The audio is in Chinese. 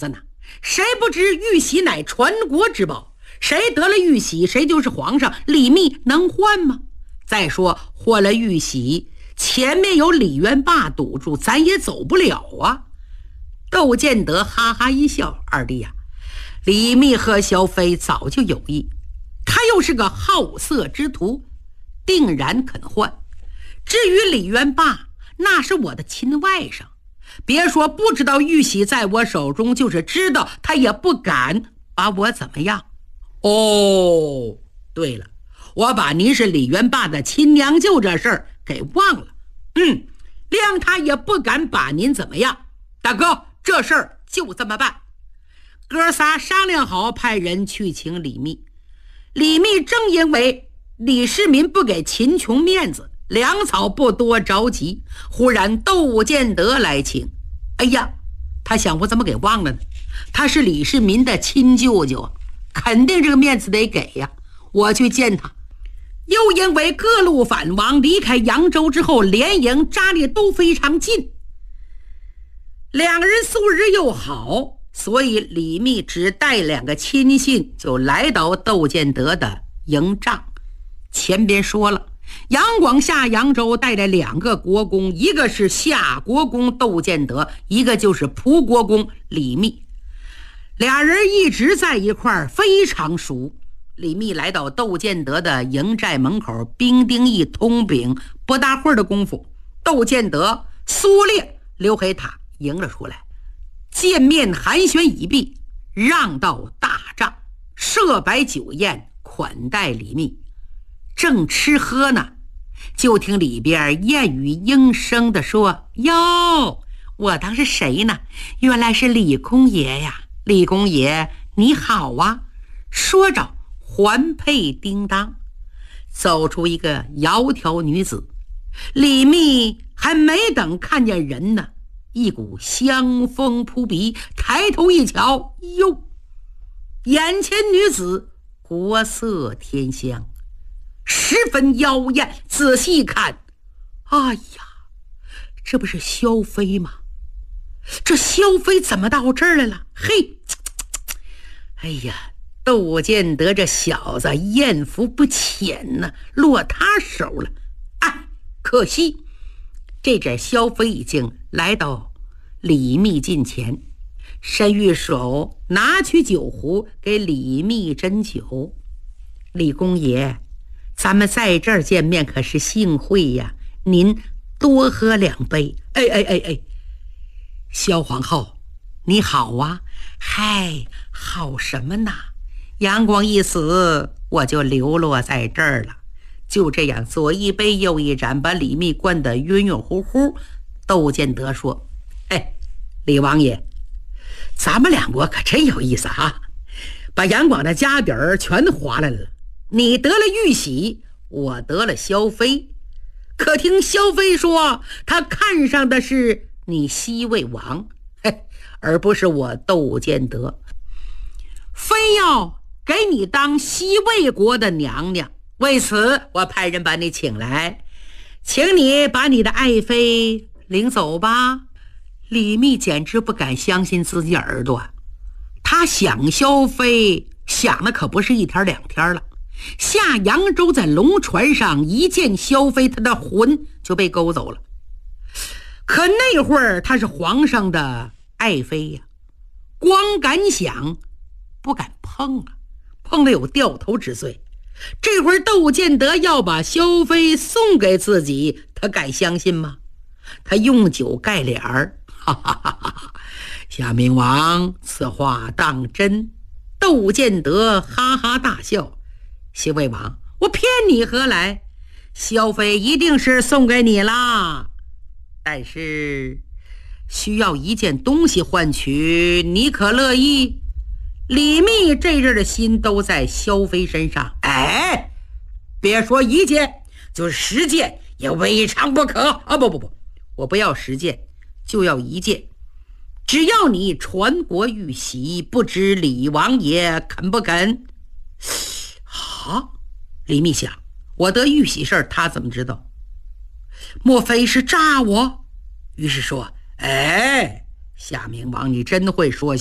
子呢？谁不知玉玺乃传国之宝，谁得了玉玺谁就是皇上，李密能换吗？再说换了玉玺，前面有李元霸堵住，咱也走不了啊。窦建德哈哈一笑，二弟呀，李密和萧飞早就有意，他又是个好色之徒，定然肯换。至于李元霸，那是我的亲外甥，别说不知道玉玺在我手中，就是知道他也不敢把我怎么样。哦，对了，我把您是李元霸的亲娘舅这事儿给忘了。谅他也不敢把您怎么样。大哥，这事儿就这么办。哥仨商量好，派人去请李密。李密正因为李世民不给秦琼面子，粮草不多着急，忽然窦建德来请。哎呀，他想我怎么给忘了呢？他是李世民的亲舅舅，肯定这个面子得给呀。我去见他。又因为各路反王离开扬州之后，联营扎列都非常近，两个人素日又好，所以李密只带2个亲信就来到窦建德的营帐。前边说了，杨广下扬州带来2个国公，一个是夏国公窦建德，一个就是蒲国公李密。俩人一直在一块儿，非常熟。李密来到窦建德的营寨门口，兵丁一通禀，不大会儿的功夫，窦建德、苏烈、刘黑塔迎了出来，见面寒暄已毕，让到大帐，设摆酒宴款待李密。正吃喝呢，就听里边燕语应声地说：哟，我当是谁呢？原来是李公爷呀！李公爷你好啊！说着环佩叮当，走出一个窈窕女子。李密还没等看见人呢，一股香风扑鼻，抬头一瞧，哟，眼前女子国色天香，十分妖艳。仔细看，哎呀，这不是萧飞吗？这萧飞怎么到这儿来了？嘿，哎呀，窦建德这小子艳福不浅呢，落他手了。哎，可惜这阵萧飞已经来到李密近前，伸玉手拿取酒壶给李密斟酒。李公爷，咱们在这儿见面可是幸会呀，您多喝2杯。哎，萧皇后你好啊。嗨，好什么呢？杨广一死，我就流落在这儿了。就这样左一杯右一盏，把李密灌得晕晕乎乎。窦建德说：哎，李王爷，咱们2国可真有意思啊，把杨广的家底儿全划来了。你得了玉玺，我得了萧飞。可听萧飞说，他看上的是你西魏王，而不是我窦建德，非要给你当西魏国的娘娘。为此我派人把你请来，请你把你的爱妃领走吧。李密简直不敢相信自己耳朵，他想萧飞想的可不是1天2天了。下扬州在龙船上一见萧飞，他的魂就被勾走了。可那会儿他是皇上的爱妃呀，光敢想不敢碰啊，碰了有掉头之罪。这会儿窦建德要把萧飞送给自己，他敢相信吗？他用酒盖脸儿，哈哈哈哈！夏明王，此话当真？窦建德哈哈大笑：西魏王，我骗你何来？萧飞一定是送给你啦，但是需要一件东西换取，你可乐意？李密这阵的心都在萧飞身上。哎，别说一件，就是10件也未尝不可啊！不，我不要10件，就要1件。只要你传国玉玺，不知李王爷肯不肯？李密想，我得玉玺事儿他怎么知道？莫非是诈我？于是说：哎，夏明王你真会说